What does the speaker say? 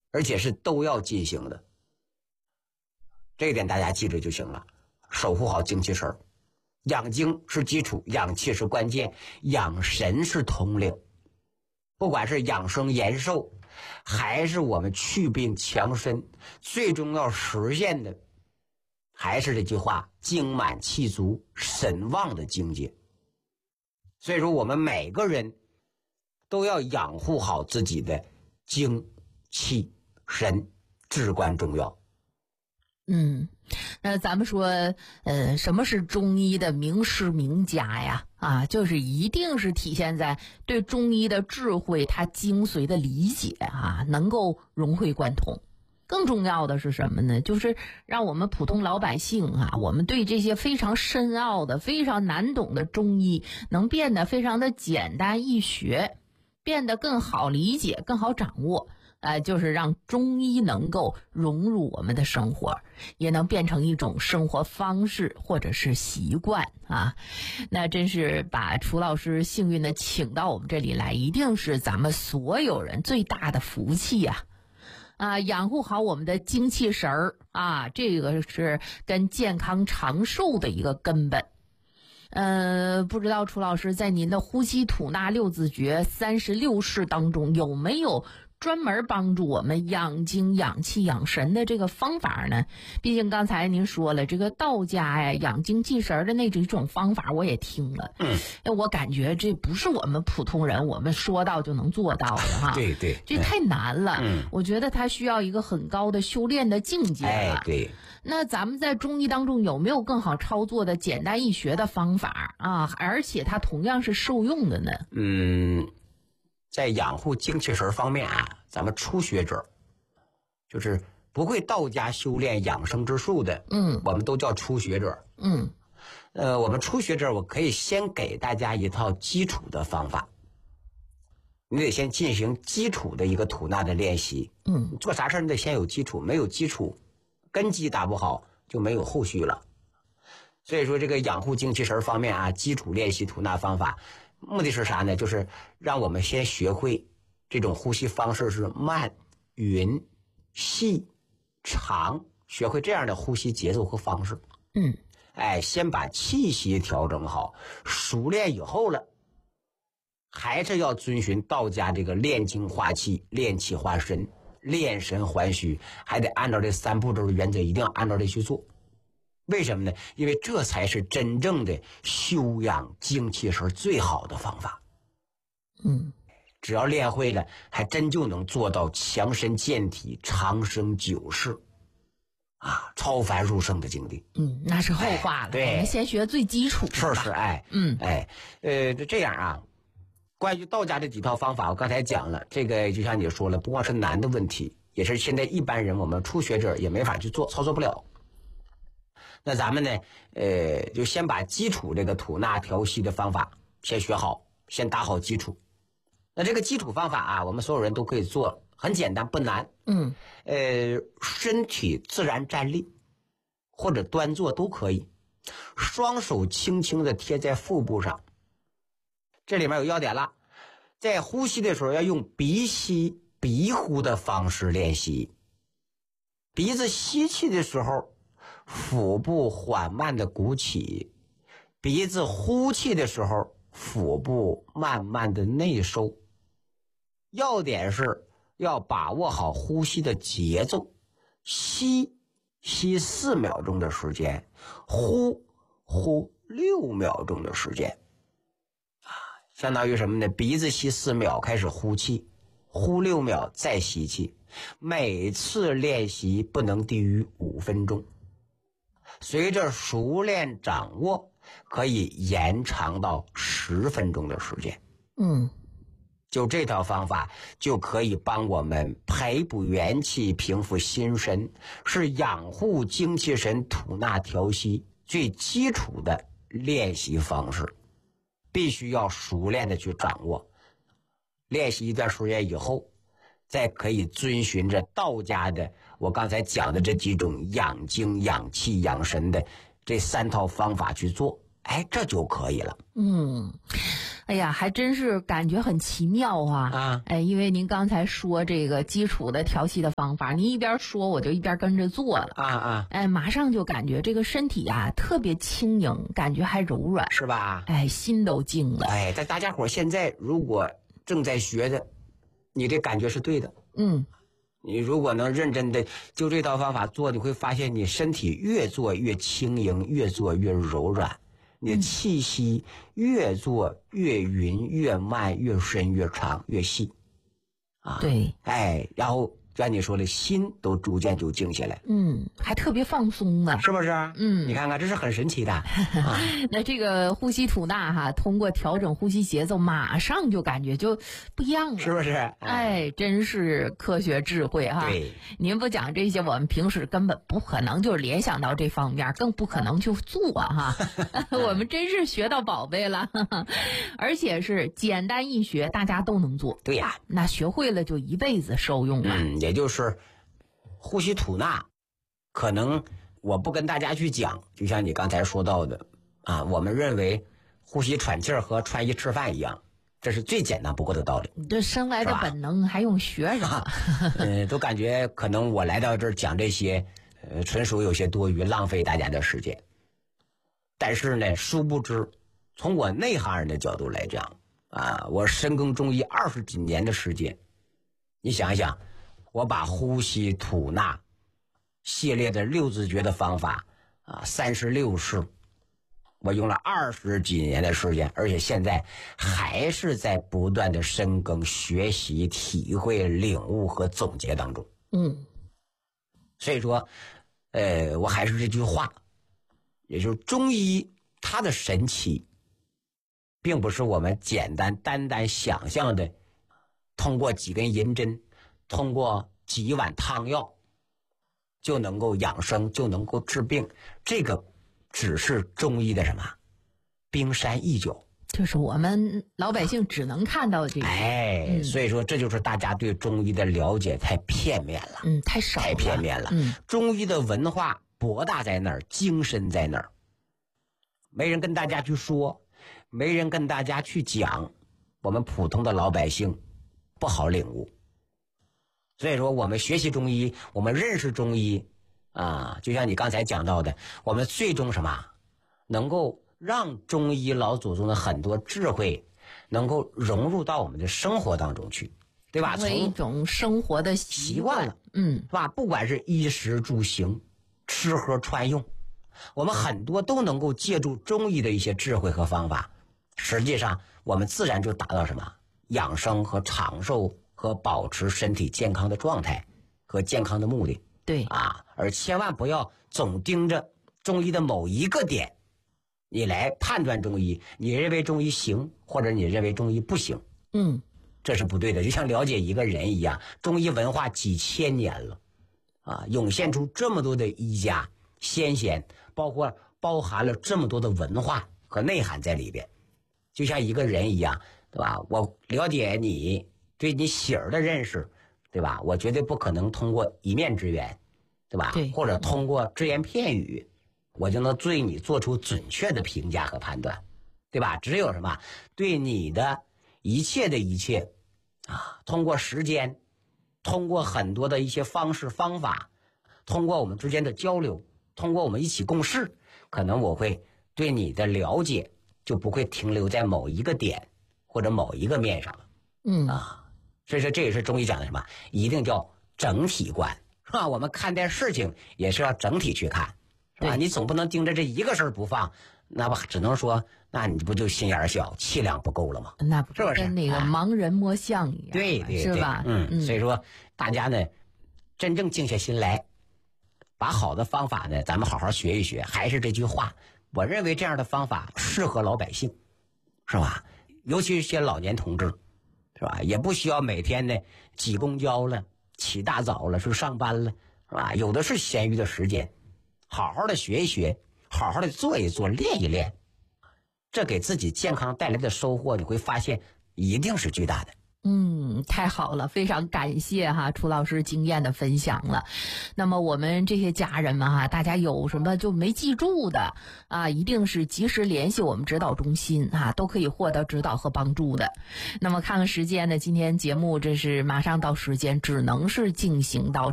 而且是都要进行的。这一点大家记着就行了，守护好精气神。养精是基础，养气是关键，养神是统领。不管是养生延寿，还是我们祛病强身，最终要实现的还是这句话：精满气足、神旺的境界。所以说，我们每个人都要养护好自己的精气神，至关重要。 那咱们说，什么是中医的名师名家呀？就是一定是体现在对中医的智慧，它精髓的理解能够融会贯通。更重要的是什么呢？就是让我们普通老百姓我们对这些非常深奥的、非常难懂的中医，能变得非常的简单易学，变得更好理解、更好掌握。就是让中医能够融入我们的生活，也能变成一种生活方式或者是习惯那真是把楚老师幸运的请到我们这里来，一定是咱们所有人最大的福气养护好我们的精气神儿这个是跟健康长寿的一个根本。不知道楚老师在您的呼吸吐纳六字诀36式当中有没有专门帮助我们养精养气养神的这个方法呢？毕竟刚才您说了，这个道家养精气神的那几种方法我也听了，我感觉这不是我们普通人我们说到就能做到的对， 这太难了。我觉得它需要一个很高的修炼的境界了。 对。 那咱们在中医当中有没有更好操作的简单易学的方法而且它同样是受用的呢？ 在养护精气神方面咱们初学者，就是不会道家修炼养生之术的，我们都叫初学者。我们初学者，我可以先给大家一套基础的方法。你得先进行基础的一个吐纳的练习。做啥事你得先有基础，没有基础，根基打不好就没有后续了。所以说这个养护精气神方面基础练习吐纳方法，目的是啥呢？就是让我们先学会这种呼吸方式是慢、匀、细、长，学会这样的呼吸节奏和方式。先把气息调整好，熟练以后了，还是要遵循道家这个炼精化气、炼气化神、炼神还虚，还得按照这3步骤的原则，一定要按照这去做。为什么呢？因为这才是真正的修养精气神最好的方法。只要练会了，还真就能做到强身健体、长生久世超凡入圣的境地。 那是后话了。 对， 我们先学最基础的吧。 这样关于道家这几套方法，我刚才讲了，这个就像你说了，不光是难的问题，也是现在一般人我们初学者也没法去做，操作不了。那咱们呢，就先把基础这个吐纳调息的方法先学好，先打好基础。那这个基础方法我们所有人都可以做，很简单不难。身体自然站立或者端坐都可以，双手轻轻的贴在腹部上。这里面有要点了，在呼吸的时候要用鼻吸鼻呼的方式练习。鼻子吸气的时候，腹部缓慢的鼓起，鼻子呼气的时候，腹部慢慢的内收。要点是要把握好呼吸的节奏，吸4秒钟的时间，呼6秒钟的时间相当于什么呢？鼻子吸4秒开始呼气，呼6秒再吸气，每次练习不能低于5分钟。随着熟练掌握，可以延长到10分钟的时间。就这套方法就可以帮我们培补元气、平复心神，是养护精气神、吐纳调息最基础的练习方式，必须要熟练的去掌握。练习一段时间以后，再可以遵循着道家的我刚才讲的这几种养精养气养神的这3套方法去做，这就可以了。 哎呀，还真是感觉很奇妙啊！因为您刚才说这个基础的调息的方法，您一边说我就一边跟着做了马上就感觉这个身体啊特别轻盈，感觉还柔软， 是吧？ 心都静了。 但大家伙现在如果正在学的，你这感觉是对的。你如果能认真的就这套方法做，你会发现你身体越做越轻盈，越做越柔软。你的气息越做越匀，越慢，越深，越长，越细， 对， 然后像你说的，心都逐渐就静下来， 还特别放松呢， 是不是？你看看，这是很神奇的。 那这个呼吸吐纳哈，通过调整呼吸节奏，马上就感觉就不一样了， 是不是？ 真是科学智慧哈。 对， 您不讲这些，我们平时根本不可能就联想到这方面，更不可能去做哈。我们真是学到宝贝了，而且是简单易学，大家都能做。 对呀， 那学会了就一辈子受用了。 也就是呼吸吐纳，可能我不跟大家去讲，就像你刚才说到的我们认为呼吸喘气儿和穿衣吃饭一样，这是最简单不过的道理。 这生来的本能还用学什么？ 都感觉可能我来到这儿讲这些，纯属有些多余，浪费大家的时间。但是呢，殊不知，从我内行人的角度来讲我深耕中医20几年的时间，你想一想，我把呼吸吐纳系列的6字诀的方法36式，我用了20几年的时间，而且现在还是在不断的深耕、学习、体会、领悟和总结当中。所以说，我还是这句话，也就是中医它的神奇，并不是我们简单想象的，通过几根银针，通过几碗汤药就能够养生，就能够治病。这个只是中医的什么冰山一角， 就是我们老百姓只能看到这个。 所以说这就是大家对中医的了解太片面了， 太少了， 太片面了。中医的文化博大在那儿，精深在那儿，没人跟大家去说，没人跟大家去讲，我们普通的老百姓不好领悟。所以说我们学习中医，我们认识中医就像你刚才讲到的，我们最终什么能够让中医老祖宗的很多智慧能够融入到我们的生活当中去，对吧？ 成为一种生活的习惯了， 是吧？不管是衣食住行、吃喝穿用，我们很多都能够借助中医的一些智慧和方法，实际上我们自然就达到什么养生和长寿和保持身体健康的状态和健康的目的。 对而千万不要总盯着中医的某一个点，你来判断中医，你认为中医行，或者你认为中医不行，这是不对的。就像了解一个人一样，中医文化几千年了涌现出这么多的医家先贤，包含了这么多的文化和内涵在里边。就像一个人一样，对吧？我了解你，对你喜儿的认识，对吧？我绝对不可能通过一面之缘，对吧？ 对， 或者通过只言片语，我就能对你做出准确的评价和判断，对吧？只有什么对你的一切的一切通过时间，通过很多的一些方式方法，通过我们之间的交流，通过我们一起共事，可能我会对你的了解就不会停留在某一个点或者某一个面上了。所以说这也是中医讲的什么，一定叫整体观，是吧？我们看待事情也是要整体去看，是吧？你总不能盯着这一个事儿不放，那不只能说，那你不就心眼小，气量不够了吗？ 那不是不是跟那个盲人摸象一样？ 对， 是吧？ 所以说大家呢，真正静下心来，把好的方法呢，咱们好好学一学。还是这句话，我认为这样的方法适合老百姓，是吧？尤其是些老年同志，是吧？也不需要每天呢挤公交了，起大早了去上班了，是吧？有的是闲余的时间，好好的学一学，好好的做一做，练一练，这给自己健康带来的收获，你会发现一定是巨大的。 太好了，非常感谢楚老师经验的分享了。那么我们这些家人们大家有什么就没记住的一定是及时联系我们指导中心都可以获得指导和帮助的。那么看看时间呢，今天节目这是马上到时间，只能是进行到